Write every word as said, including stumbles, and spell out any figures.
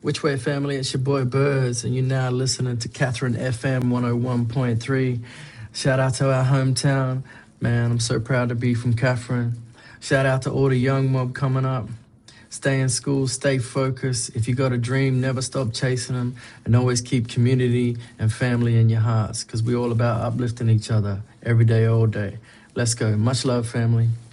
Which way, family? It's your boy Birds, and you're now listening to Catherine F M one oh one point three. Shout out to our hometown. Man, I'm so proud to be from Catherine. Shout out to all the young mob coming up. Stay in school, stay focused. If you got a dream, never stop chasing them, and always keep community and family in your hearts, because we're all about uplifting each other every day, all day. Let's go. Much love, family.